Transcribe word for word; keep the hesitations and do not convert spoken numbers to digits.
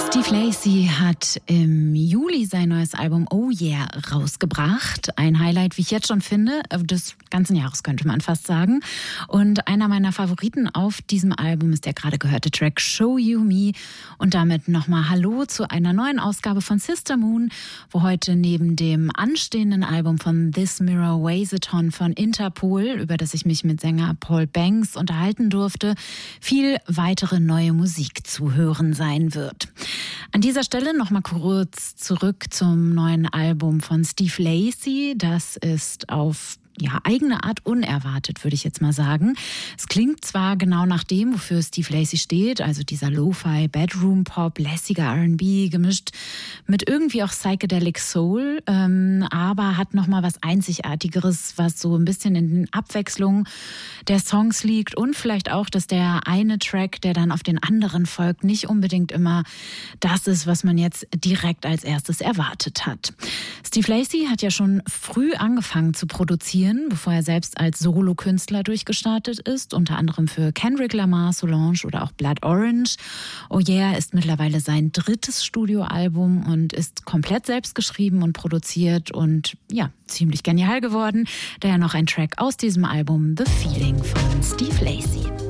Steve Lacy hat im Juli sein neues Album Oh Yeah rausgebracht. Ein Highlight, wie ich jetzt schon finde, des ganzen Jahres könnte man fast sagen. Und einer meiner Favoriten auf diesem Album ist der gerade gehörte Track Show You Me. Und damit nochmal Hallo zu einer neuen Ausgabe von Sister Moon, wo heute neben dem anstehenden Album von This Mirror Weighs a Ton von Interpol, über das ich mich mit Sänger Paul Banks unterhalten durfte, viel weitere neue Musik zu hören sein wird. An dieser Stelle noch mal kurz zurück zum neuen Album von Steve Lacy. Das ist auf ja, eigene Art unerwartet, würde ich jetzt mal sagen. Es klingt zwar genau nach dem, wofür Steve Lacy steht, also dieser Lo-Fi, Bedroom-Pop, lässiger R and B, gemischt mit irgendwie auch Psychedelic Soul, ähm, aber hat nochmal was Einzigartigeres, was so ein bisschen in den Abwechslungen der Songs liegt und vielleicht auch, dass der eine Track, der dann auf den anderen folgt, nicht unbedingt immer das ist, was man jetzt direkt als erstes erwartet hat. Steve Lacy hat ja schon früh angefangen zu produzieren, bevor er selbst als Solokünstler durchgestartet ist, unter anderem für Kendrick Lamar, Solange oder auch Blood Orange. Oh Yeah ist mittlerweile sein drittes Studioalbum und ist komplett selbst geschrieben und produziert und ja, ziemlich genial geworden. Daher noch ein Track aus diesem Album, The Feeling von Steve Lacy.